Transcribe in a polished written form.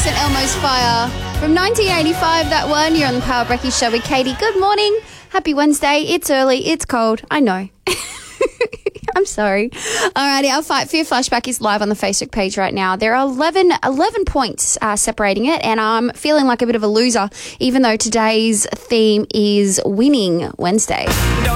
and Elmo's Fire. From 1985, that one. You're on the Power Breakfast Show with Katie. Good morning. Happy Wednesday. It's early. It's cold. I know. I'm sorry. Alrighty, our Fight Fear Flashback is live on the Facebook page right now. There are 11 points separating it, and I'm feeling like a bit of a loser, even though today's theme is Winning Wednesday.